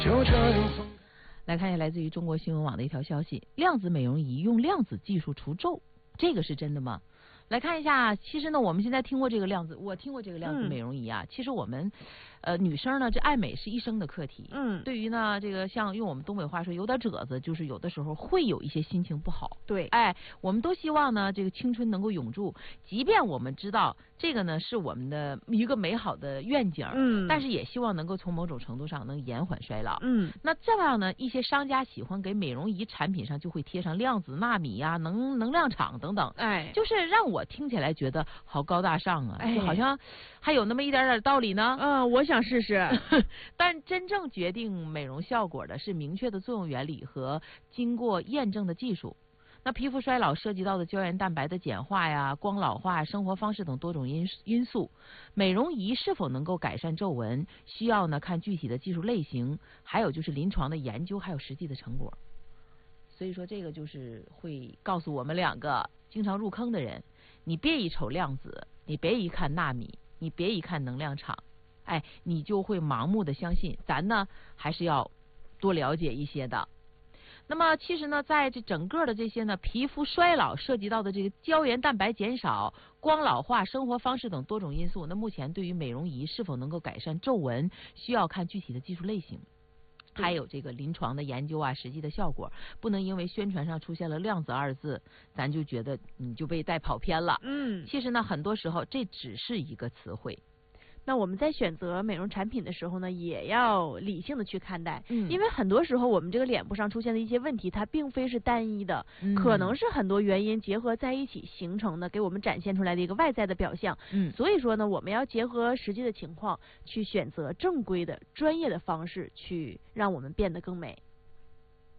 来看一下来自于中国新闻网的一条消息：量子美容仪用量子技术除皱，这个是真的吗？来看一下，其实呢，我们现在听过这个量子，我听过这个量子美容仪啊。其实我们，女生呢，这爱美是一生的课题。对于呢，这个像用我们东北话说，有点褶子，就是有的时候会有一些心情不好。 对， 哎，我们都希望呢，这个青春能够永驻，即便我们知道这个呢是我们的一个美好的愿景，但是也希望能够从某种程度上能延缓衰老。那这样呢，一些商家喜欢给美容仪产品上就会贴上量子纳米呀、能量场等等， 哎， 就是让我听起来觉得好高大上啊，就好像还有那么一点点道理呢。 我想试试。 但真正决定美容效果的是明确的作用原理和经过验证的技术。那皮肤衰老涉及到的胶原蛋白的简化呀、光老化、生活方式等多种因素，美容仪是否能够改善皱纹，需要呢看具体的技术类型，还有就是临床的研究，还有实际的成果。所以说这个就是会告诉我们两个经常入坑的人，你别一瞅量子，你别一看纳米，你别一看能量场，哎，你就会盲目的相信。咱呢还是要多了解一些的。那么其实呢，在这整个的这些呢，皮肤衰老涉及到的这个胶原蛋白减少、光老化、生活方式等多种因素，那目前对于美容仪是否能够改善皱纹，需要看具体的技术类型。还有这个临床的研究啊，实际的效果，不能因为宣传上出现了量子二字，咱就觉得你就被带跑偏了。其实呢，很多时候这只是一个词汇。 那我们在选择美容产品的时候呢，也要理性的去看待，因为很多时候我们这个脸部上出现的一些问题，它并非是单一的，可能是很多原因结合在一起形成的，给我们展现出来的一个外在的表象。所以说呢，我们要结合实际的情况，去选择正规的、专业的方式，去让我们变得更美。